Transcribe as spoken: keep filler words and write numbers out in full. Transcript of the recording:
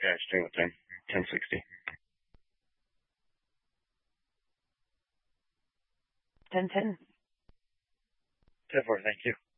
Yeah, string with time. ten sixty. ten ten. ten four, thank you.